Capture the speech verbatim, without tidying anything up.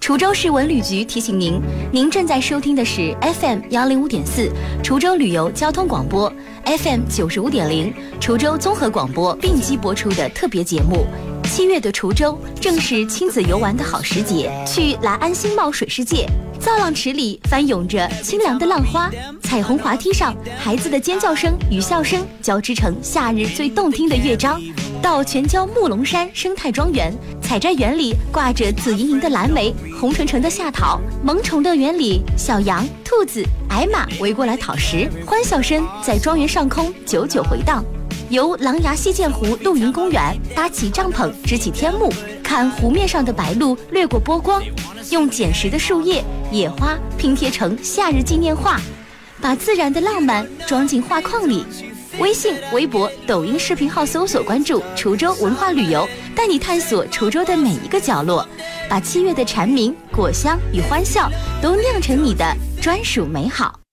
滁州市文旅局提醒您，您正在收听的是 F M 幺零五点四滁州旅游交通广播 ，F M 九十五点零滁州综合广播并机播出的特别节目。七月的滁州正是亲子游玩的好时节，去来安新茂水世界，造浪池里翻涌着清凉的浪花，彩虹滑梯上孩子的尖叫声与笑声交织成夏日最动听的乐章。到全椒木龙山生态庄园，采摘园里挂着紫莹莹的蓝莓，红澄澄的夏桃，萌宠乐园里小羊、兔子、矮马围过来讨食，欢笑声在庄园上空久久回荡。由狼牙溪涧湖露营公园搭起帐篷，支起天幕，看湖面上的白鹭掠过波光，用捡拾的树叶、野花拼贴成夏日纪念画，把自然的浪漫装进画框里。微信、微博、抖音视频号搜索关注滁州文化旅游，带你探索滁州的每一个角落，把七月的蝉鸣、果香与欢笑都酿成你的专属美好。